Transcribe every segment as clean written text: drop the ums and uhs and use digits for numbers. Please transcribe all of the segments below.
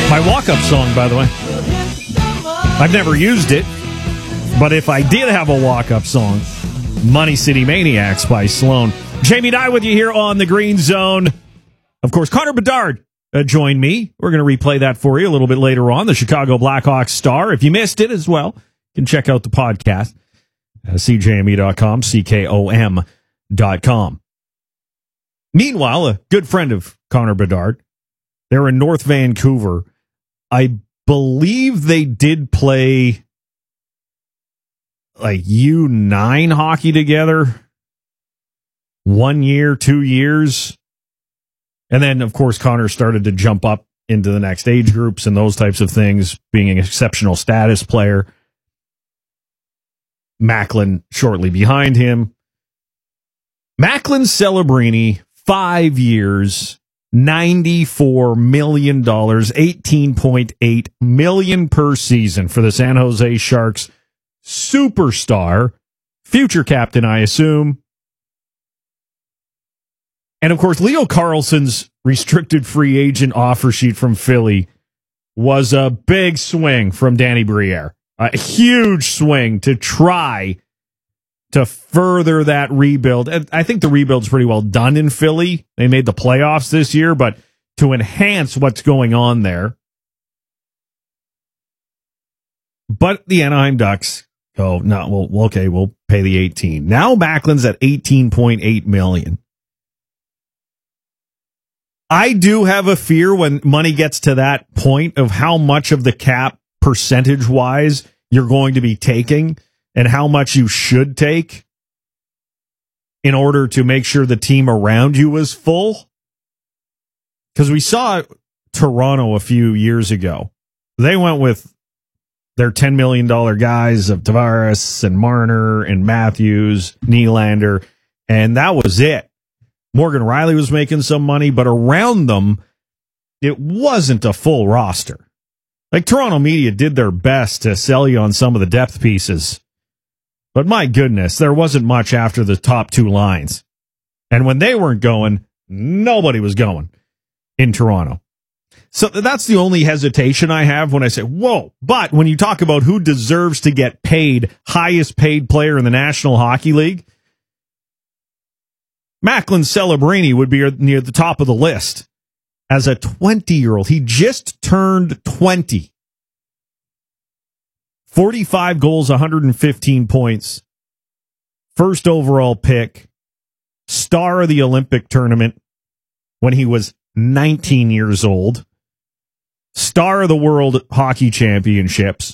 My walk-up song, by the way. I've never used it, but if I did have a walk-up song, Money City Maniacs by Sloan. Jamie Dye with you here on the Green Zone. Of course, Connor Bedard joined me. We're going to replay that for you a little bit later on. The Chicago Blackhawks star. If you missed it as well, you can check out the podcast. CJME.com, CKOM.com. Meanwhile, a good friend of Connor Bedard, they're in North Vancouver. I believe they did play like U9 hockey together 1 year, 2 years. And then, of course, Connor started to jump up into the next age groups and those types of things, being an exceptional status player. Macklin shortly behind him. Macklin Celebrini, 5 years, $94 million, $18.8 million per season for the San Jose Sharks. Superstar, future captain, I assume. And of course, Leo Carlsson's restricted free agent offer sheet from Philly was a big swing from Danny Briere. A huge swing to try to further that rebuild. And I think the rebuild's pretty well done in Philly. They made the playoffs this year, but to enhance what's going on there. But the Anaheim Ducks go, no, well, okay, we'll pay the 18. Now Macklin's at $18.8 million. I do have a fear when money gets to that point of how much of the cap percentage-wise you're going to be taking and how much you should take in order to make sure the team around you is full. Because we saw Toronto a few years ago. They went with their $10 million guys of Tavares and Marner and Matthews, Nylander, and that was it. Morgan Riley was making some money, but around them, it wasn't a full roster. Like, Toronto media did their best to sell you on some of the depth pieces. But my goodness, there wasn't much after the top two lines. And when they weren't going, nobody was going in Toronto. So that's the only hesitation I have when I say, whoa. But when you talk about who deserves to get paid, highest paid player in the National Hockey League, Macklin Celebrini would be near the top of the list. As a 20-year-old, he just turned 20. 45 goals, 115 points. First overall pick. Star of the Olympic tournament when he was 19 years old. Star of the World Hockey Championships.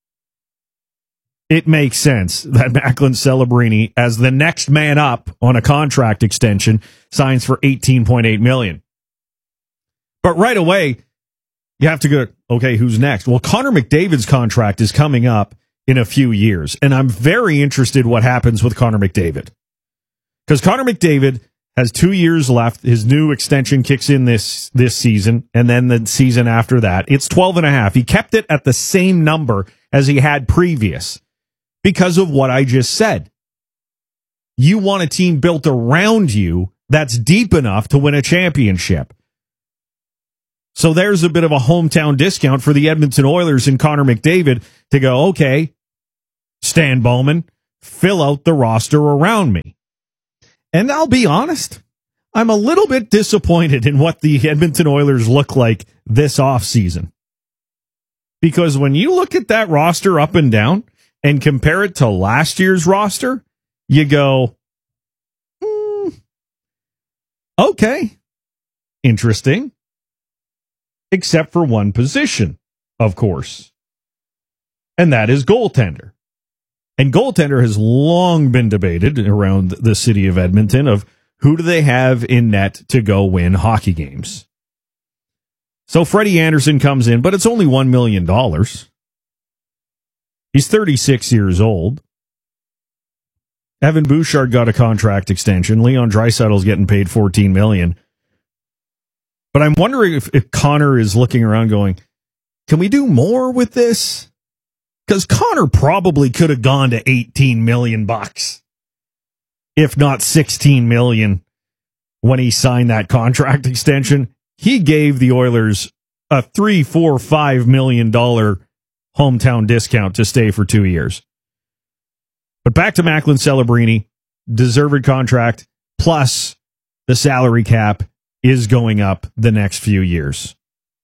It makes sense that Macklin Celebrini, as the next man up on a contract extension, signs for $18.8 million. But right away, you have to go, okay, who's next? Well, Connor McDavid's contract is coming up in a few years, and I'm very interested what happens with Connor McDavid. Because Connor McDavid has 2 years left. His new extension kicks in this season, and then the season after that. It's 12 and a half. He kept it at the same number as he had previous because of what I just said. You want a team built around you that's deep enough to win a championship. So there's a bit of a hometown discount for the Edmonton Oilers and Connor McDavid to go, okay, Stan Bowman, fill out the roster around me. And I'll be honest, I'm a little bit disappointed in what the Edmonton Oilers look like this offseason. Because when you look at that roster up and down and compare it to last year's roster, you go, okay, interesting. Except for one position, of course. And that is goaltender. And goaltender has long been debated around the city of Edmonton of who do they have in net to go win hockey games. So Freddie Anderson comes in, but it's only $1 million. He's 36 years old. Evan Bouchard got a contract extension. Leon Draisaitl's getting paid $14 million. But I'm wondering if Connor is looking around going, can we do more with this? Because Connor probably could have gone to $18 million, if not $16 million, when he signed that contract extension. He gave the Oilers a $3, $4, $5 million hometown discount to stay for 2 years. But back to Macklin Celebrini, deserved contract, plus the salary cap is going up the next few years.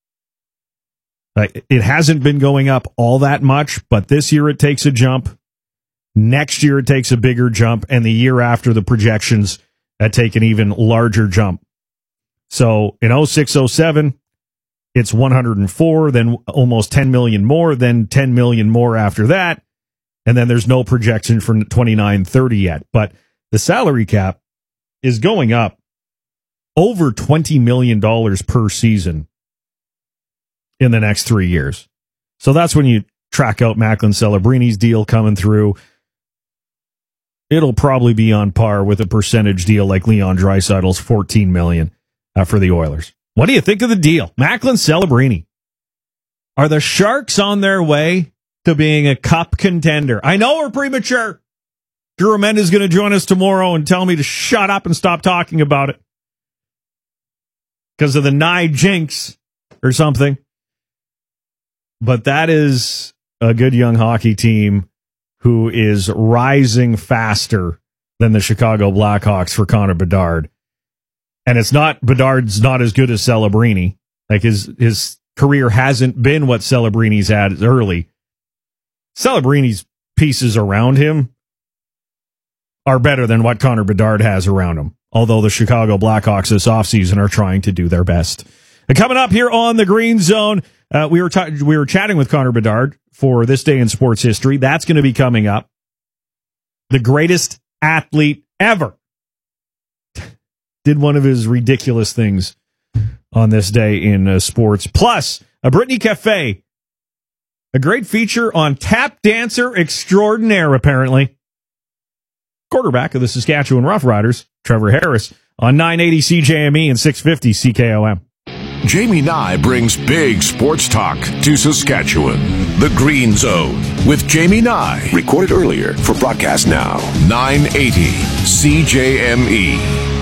It hasn't been going up all that much, but this year it takes a jump. Next year it takes a bigger jump, and the year after the projections take an even larger jump. So in 06-07, it's 104, then almost 10 million more, then 10 million more after that. And then there's no projection for 29-30 yet. But the salary cap is going up over $20 million per season in the next 3 years. So that's when you track out Macklin Celebrini's deal coming through. It'll probably be on par with a percentage deal like Leon Draisaitl's $14 million for the Oilers. What do you think of the deal? Macklin Celebrini. Are the Sharks on their way to being a cup contender? I know we're premature. Drew Amend is going to join us tomorrow and tell me to shut up and stop talking about it because of the Nye jinx or something. But that is a good young hockey team who is rising faster than the Chicago Blackhawks for Connor Bedard. And it's not, Bedard's not as good as Celebrini. Like his career hasn't been what Celebrini's had early. Celebrini's pieces around him are better than what Connor Bedard has around him. Although the Chicago Blackhawks this offseason are trying to do their best. And coming up here on the Green Zone, we were chatting with Connor Bedard for This Day in Sports History. That's going to be coming up. The greatest athlete ever did one of his ridiculous things on this day in sports. Plus, a Brittany Cafe, a great feature on tap dancer extraordinaire, apparently. Quarterback of the Saskatchewan Roughriders, Trevor Harris, on 980 CJME and 650 CKOM. Jamie Nye brings big sports talk to Saskatchewan. The Green Zone with Jamie Nye. Recorded earlier for broadcast now. 980 CJME.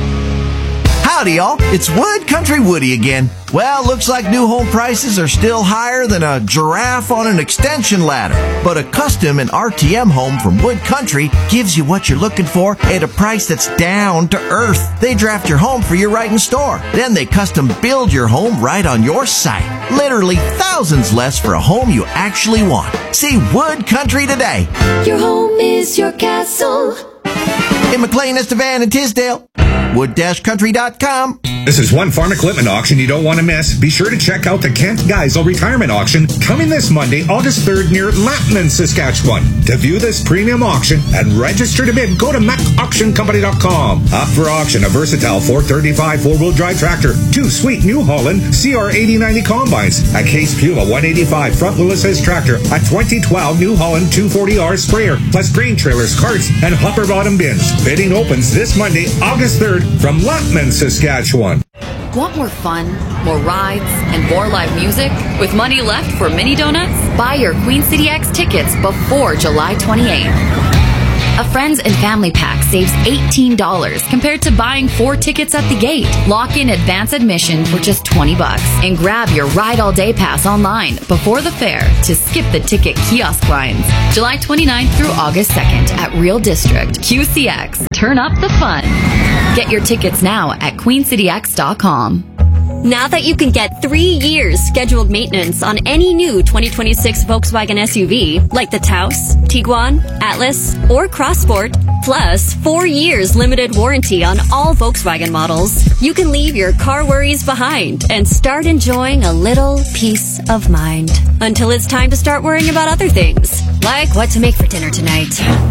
Howdy, y'all. It's Wood Country Woody again. Well, looks like new home prices are still higher than a giraffe on an extension ladder. But a custom and RTM home from Wood Country gives you what you're looking for at a price that's down to earth. They draft your home for you right in store. Then they custom build your home right on your site. Literally thousands less for a home you actually want. See Wood Country today. Your home is your castle. In McLean, Estevan, and Tisdale. Wood-country.com. This is one farm equipment auction you don't want to miss. Be sure to check out the Kent Geisel Retirement Auction coming this Monday, August 3rd near Lampman, Saskatchewan. To view this premium auction and register to bid, go to macauctioncompany.com. Up for auction, a versatile 435 four-wheel drive tractor, 2 sweet New Holland CR8090 combines, a Case Puma 185 front wheel assist tractor, a 2012 New Holland 240R sprayer, plus grain trailers, carts, and hopper bottom bins. Bidding opens this Monday, August 3rd from Lampman, Saskatchewan. Want more fun, more rides, and more live music? With money left for mini donuts? Buy your Queen City X tickets before July 28th. A friends and family pack saves $18 compared to buying 4 tickets at the gate. Lock in advance admission for just $20 and grab your Ride All Day pass online before the fair to skip the ticket kiosk lines. July 29th through August 2nd at Real District. QCX. Turn up the fun. Get your tickets now at queencityx.com. Now that you can get 3 years scheduled maintenance on any new 2026 Volkswagen SUV, like the Taos, Tiguan, Atlas, or Crossport, plus 4 years limited warranty on all Volkswagen models, you can leave your car worries behind and start enjoying a little peace of mind. Until it's time to start worrying about other things, like what to make for dinner tonight.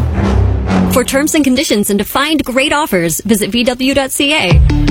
For terms and conditions and to find great offers, visit VW.ca.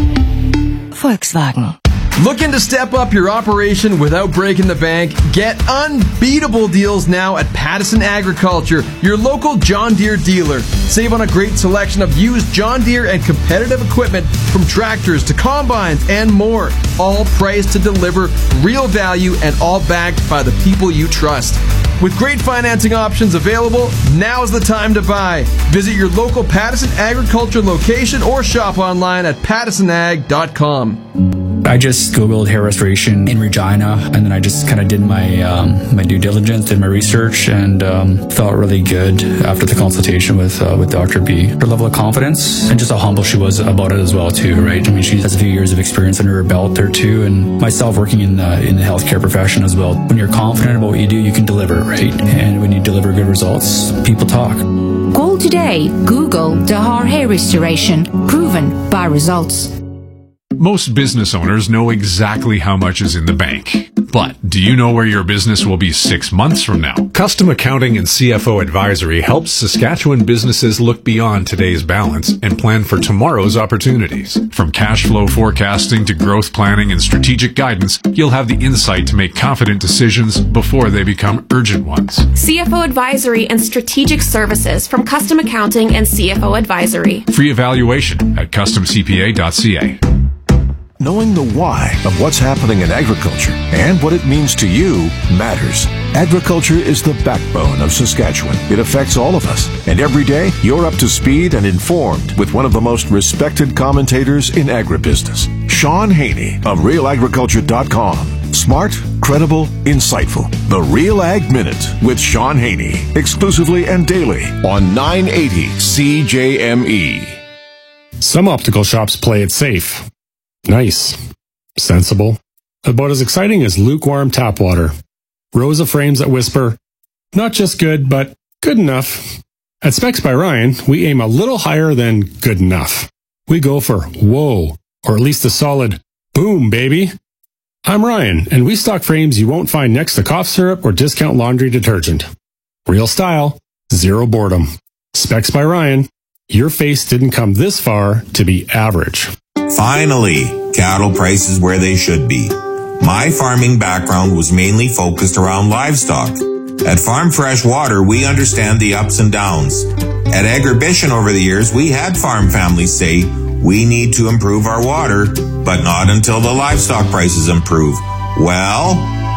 Volkswagen. Looking to step up your operation without breaking the bank? Get unbeatable deals now at Pattison Agriculture, your local John Deere dealer. Save on a great selection of used John Deere and competitive equipment from tractors to combines and more. All priced to deliver real value and all backed by the people you trust. With great financing options available, now's the time to buy. Visit your local Pattison Agriculture location or shop online at pattisonag.com. I just Googled hair restoration in Regina, and then I just kind of did my due diligence, did my research, and felt really good after the consultation with Dr. B. Her level of confidence and just how humble she was about it as well too, right? I mean, she has a few years of experience under her belt there too, and myself working in the healthcare profession as well. When you're confident about what you do, you can deliver, right? And when you deliver good results, people talk. Call today. Google Dahar Hair Restoration. Proven by results. Most business owners know exactly how much is in the bank. But do you know where your business will be 6 months from now? Custom Accounting and CFO Advisory helps Saskatchewan businesses look beyond today's balance and plan for tomorrow's opportunities. From cash flow forecasting to growth planning and strategic guidance, you'll have the insight to make confident decisions before they become urgent ones. CFO Advisory and Strategic Services from Custom Accounting and CFO Advisory. Free evaluation at customcpa.ca. Knowing the why of what's happening in agriculture and what it means to you matters. Agriculture is the backbone of Saskatchewan. It affects all of us. And every day, you're up to speed and informed with one of the most respected commentators in agribusiness, Sean Haney of RealAgriculture.com. Smart, credible, insightful. The Real Ag Minute with Sean Haney. Exclusively and daily on 980 CJME. Some optical shops play it safe. Nice. Sensible. About as exciting as lukewarm tap water. Rows of frames that whisper, not just good, but good enough. At Specs by Ryan, we aim a little higher than good enough. We go for whoa, or at least a solid boom, baby. I'm Ryan, and we stock frames you won't find next to cough syrup or discount laundry detergent. Real style, zero boredom. Specs by Ryan. Your face didn't come this far to be average. Finally, cattle prices where they should be. My farming background was mainly focused around livestock. At Farm Fresh Water, we understand the ups and downs. At Agribition over the years, we had farm families say, we need to improve our water, but not until the livestock prices improve. Well,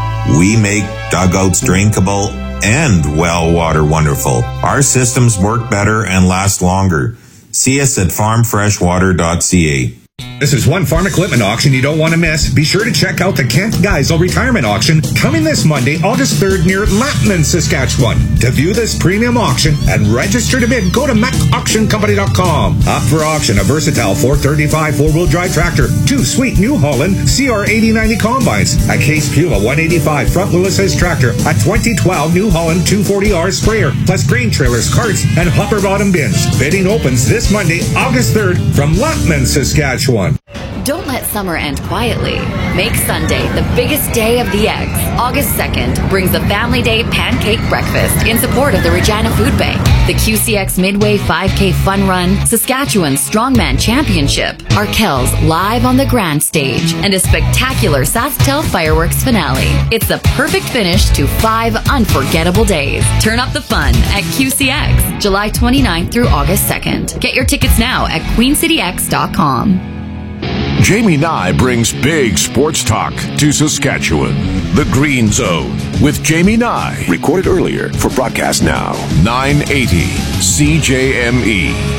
we make dugouts drinkable and well water wonderful. Our systems work better and last longer. See us at farmfreshwater.ca. This is one farm equipment auction you don't want to miss. Be sure to check out the Kent Geisel Retirement Auction coming this Monday, August 3rd near Lattman, Saskatchewan. To view this premium auction and register to bid, go to macauctioncompany.com. Up for auction, a versatile 435 four-wheel drive tractor, 2 sweet New Holland CR8090 combines, a Case Puma 185 front Lewis's tractor, a 2012 New Holland 240R sprayer, plus grain trailers, carts, and hopper bottom bins. Bidding opens this Monday, August 3rd from Lattman, Saskatchewan. Don't let summer end quietly. Make Sunday the biggest day of the eggs. August 2nd brings the Family Day Pancake Breakfast in support of the Regina Food Bank, the QCX Midway 5K Fun Run, Saskatchewan Strongman Championship, Arkells live on the grand stage, and a spectacular Sasktel fireworks finale. It's the perfect finish to 5 unforgettable days. Turn up the fun at QCX, July 29th through August 2nd. Get your tickets now at queencityx.com. Jamie Nye brings big sports talk to Saskatchewan. The Green Zone with Jamie Nye. Recorded earlier for broadcast now. 980 CJME.